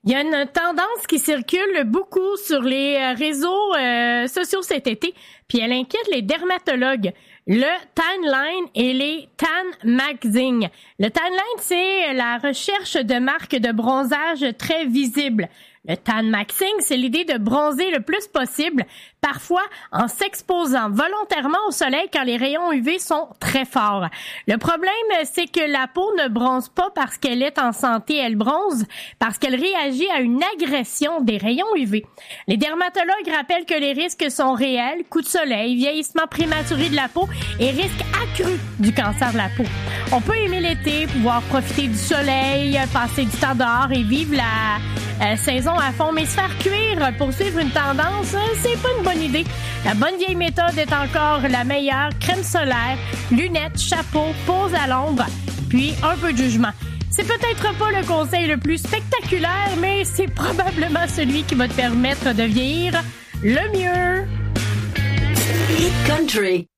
Il y a une tendance qui circule beaucoup sur les réseaux sociaux cet été, puis elle inquiète les dermatologues. Le tan line et les tan maxing. Le tan line, c'est la recherche de marques de bronzage très visibles. Le tan maxing, c'est l'idée de bronzer le plus possible, parfois en s'exposant volontairement au soleil quand les rayons UV sont très forts. Le problème, c'est que la peau ne bronze pas parce qu'elle est en santé, elle bronze parce qu'elle réagit à une agression des rayons UV. Les dermatologues rappellent que les risques sont réels, coups de soleil, vieillissement prématuré de la peau et risque accru du cancer de la peau. On peut aimer l'été, pouvoir profiter du soleil, passer du temps dehors et vivre la saison à fond, mais se faire cuire pour suivre une tendance, c'est pas une bonne idée. La bonne vieille méthode est encore la meilleure: crème solaire, lunettes, chapeau, pose à l'ombre, puis un peu de jugement. C'est peut-être pas le conseil le plus spectaculaire, mais c'est probablement celui qui va te permettre de vieillir le mieux. Hit Country.